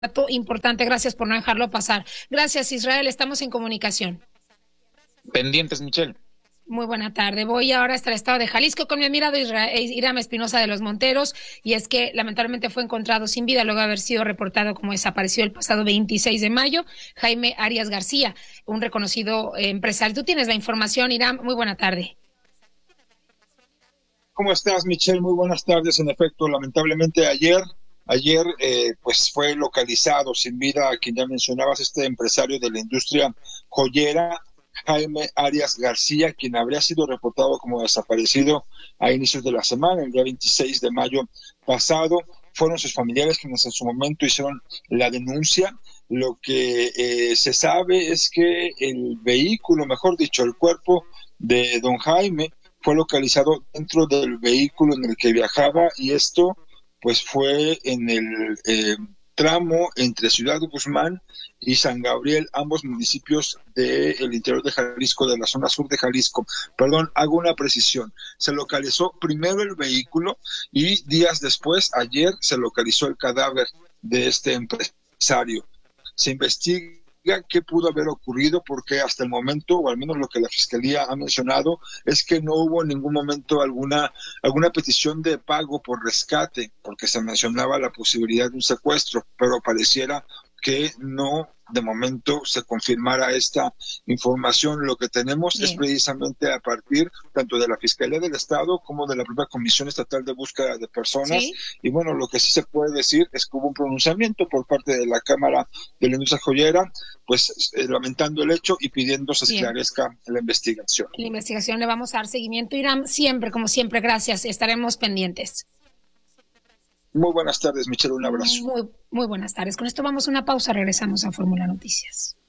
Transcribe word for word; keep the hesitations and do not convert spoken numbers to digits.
dato importante, gracias por no dejarlo pasar. Gracias, Israel, estamos en comunicación. Pendientes, Michelle. Muy buena tarde. Voy ahora hasta el estado de Jalisco con mi admirado Iram Espinosa de los Monteros, y es que lamentablemente fue encontrado sin vida luego de haber sido reportado como desaparecido el pasado veintiséis de mayo, Jaime Arias García, un reconocido eh, empresario. Tú tienes la información, Iram, muy buena tarde. ¿Cómo estás, Michelle? Muy buenas tardes. En efecto, lamentablemente ayer, ayer eh, pues fue localizado sin vida a quien ya mencionabas, este empresario de la industria joyera, Jaime Arias García, quien habría sido reportado como desaparecido a inicios de la semana, el día veintiséis de mayo pasado. Fueron sus familiares quienes en su momento hicieron la denuncia. Lo que eh, se sabe es que el vehículo, mejor dicho, el cuerpo de don Jaime fue localizado dentro del vehículo en el que viajaba, y esto pues fue en el eh, tramo entre Ciudad Guzmán y San Gabriel, ambos municipios del interior de Jalisco, de la zona sur de Jalisco. Perdón, hago una precisión. Se localizó primero el vehículo y días después, ayer, se localizó el cadáver de este empresario. Se investiga qué pudo haber ocurrido, porque hasta el momento, o al menos lo que la Fiscalía ha mencionado, es que no hubo en ningún momento alguna, alguna petición de pago por rescate, porque se mencionaba la posibilidad de un secuestro, pero pareciera que no, de momento, se confirmara esta información. Lo que tenemos Bien. es precisamente a partir tanto de la Fiscalía del Estado como de la propia Comisión Estatal de Búsqueda de Personas. ¿Sí? Y bueno, lo que sí se puede decir es que hubo un pronunciamiento por parte de la Cámara de la Industria Joyera, pues eh, lamentando el hecho y pidiendo se esclarezca Bien. la investigación. La investigación le vamos a dar seguimiento, Iram, siempre, como siempre, gracias, estaremos pendientes. Muy buenas tardes, Michelle, un abrazo. Muy, muy buenas tardes. Con esto vamos a una pausa, regresamos a Fórmula Noticias.